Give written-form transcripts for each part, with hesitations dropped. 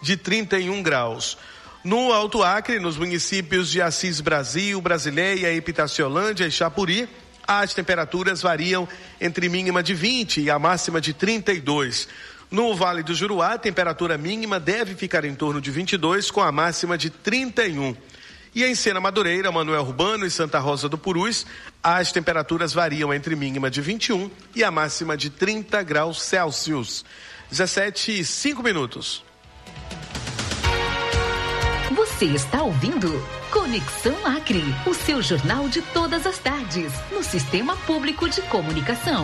de 31 graus. No Alto Acre, nos municípios de Assis Brasil, Brasileia, Epitaciolândia e Chapuri, as temperaturas variam entre mínima de 20 e a máxima de 32. No Vale do Juruá, a temperatura mínima deve ficar em torno de 22, com a máxima de 31. E em Sena Madureira, Manoel Urbano e Santa Rosa do Purus, as temperaturas variam entre mínima de 21 e a máxima de 30 graus Celsius. 17:05. Você está ouvindo Conexão Acre, o seu jornal de todas as tardes, no Sistema Público de Comunicação.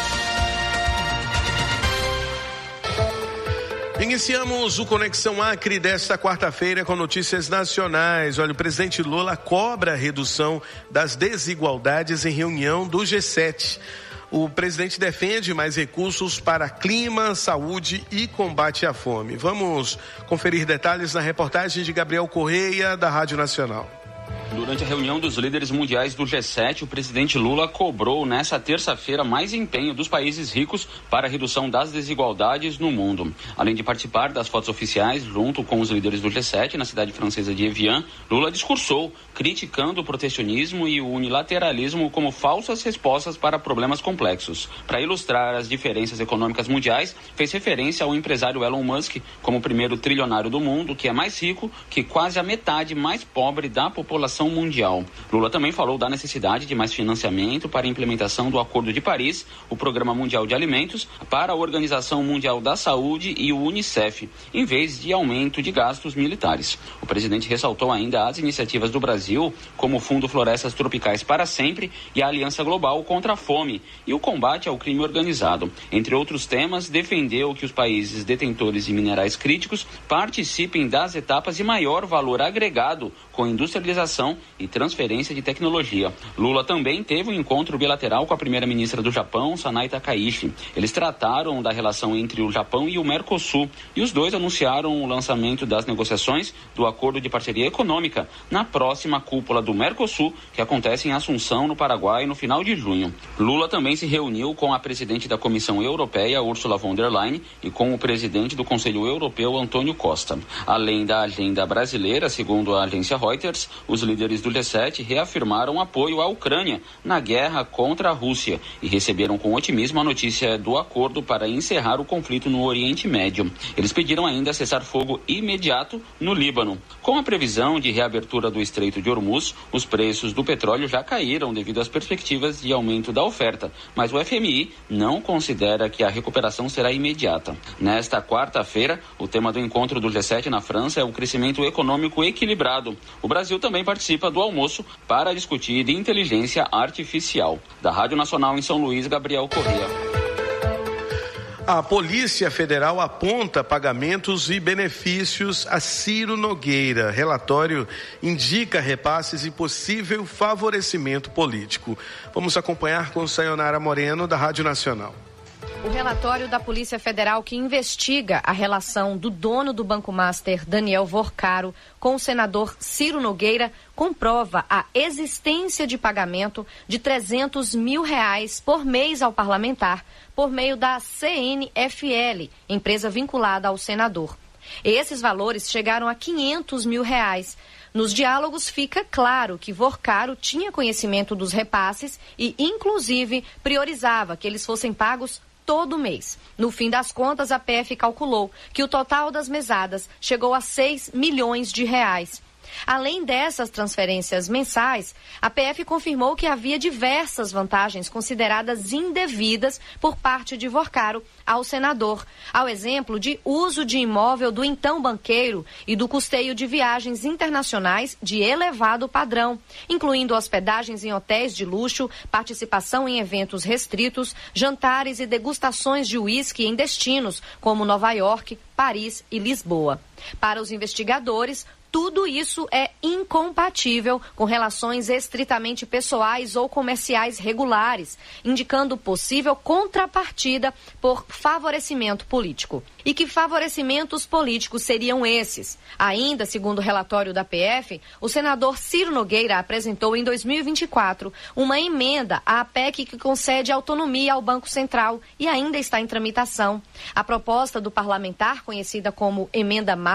Iniciamos o Conexão Acre desta quarta-feira com notícias nacionais. Olha, o presidente Lula cobra a redução das desigualdades em reunião do G7. O presidente defende mais recursos para clima, saúde e combate à fome. Vamos conferir detalhes na reportagem de Gabriel Correia, da Rádio Nacional. Durante a reunião dos líderes mundiais do G7, o presidente Lula cobrou nesta terça-feira mais empenho dos países ricos para a redução das desigualdades no mundo. Além de participar das fotos oficiais junto com os líderes do G7 na cidade francesa de Evian, Lula discursou, criticando o protecionismo e o unilateralismo como falsas respostas para problemas complexos. Para ilustrar as diferenças econômicas mundiais, fez referência ao empresário Elon Musk como o primeiro trilionário do mundo, que é mais rico que quase a metade mais pobre da população mundial. Lula também falou da necessidade de mais financiamento para a implementação do Acordo de Paris, o Programa Mundial de Alimentos, para a Organização Mundial da Saúde e o UNICEF, em vez de aumento de gastos militares. O presidente ressaltou ainda as iniciativas do Brasil, como o Fundo Florestas Tropicais para Sempre e a Aliança Global contra a Fome e o combate ao crime organizado. Entre outros temas, defendeu que os países detentores de minerais críticos participem das etapas de maior valor agregado com industrialização e transferência de tecnologia. Lula também teve um encontro bilateral com a primeira-ministra do Japão, Sanai Takaichi. Eles trataram da relação entre o Japão e o Mercosul e os dois anunciaram o lançamento das negociações do Acordo de Parceria Econômica na próxima cúpula do Mercosul, que acontece em Assunção, no Paraguai, no final de junho. Lula também se reuniu com a presidente da Comissão Europeia, Ursula von der Leyen, e com o presidente do Conselho Europeu, Antônio Costa. Além da agenda brasileira, segundo a agência Reuters, os líderes do G7 reafirmaram apoio à Ucrânia na guerra contra a Rússia e receberam com otimismo a notícia do acordo para encerrar o conflito no Oriente Médio. Eles pediram ainda cessar-fogo imediato no Líbano. Com a previsão de reabertura do Estreito de Hormuz, os preços do petróleo já caíram devido às perspectivas de aumento da oferta, mas o FMI não considera que a recuperação será imediata. Nesta quarta-feira, o tema do encontro do G7 na França é o crescimento econômico equilibrado. O Brasil também participa do almoço para discutir de inteligência artificial. Da Rádio Nacional em São Luís, Gabriel Correia. A Polícia Federal aponta pagamentos e benefícios a Ciro Nogueira. Relatório indica repasses e possível favorecimento político. Vamos acompanhar com Sayonara Moreno, da Rádio Nacional. O relatório da Polícia Federal que investiga a relação do dono do Banco Master, Daniel Vorcaro, com o senador Ciro Nogueira comprova a existência de pagamento de R$300 mil por mês ao parlamentar por meio da CNFL, empresa vinculada ao senador. Esses valores chegaram a R$500 mil. Nos diálogos fica claro que Vorcaro tinha conhecimento dos repasses e, inclusive, priorizava que eles fossem pagos todo mês. No fim das contas, a PF calculou que o total das mesadas chegou a R$6 milhões. Além dessas transferências mensais, a PF confirmou que havia diversas vantagens consideradas indevidas por parte de Vorcaro ao senador, ao exemplo de uso de imóvel do então banqueiro e do custeio de viagens internacionais de elevado padrão, incluindo hospedagens em hotéis de luxo, participação em eventos restritos, jantares e degustações de uísque em destinos como Nova York, Paris e Lisboa. Para os investigadores, tudo isso é incompatível com relações estritamente pessoais ou comerciais regulares, indicando possível contrapartida por favorecimento político. E que favorecimentos políticos seriam esses? Ainda, segundo o relatório da PF, o senador Ciro Nogueira apresentou em 2024 uma emenda à PEC que concede autonomia ao Banco Central e ainda está em tramitação. A proposta do parlamentar, conhecida como Emenda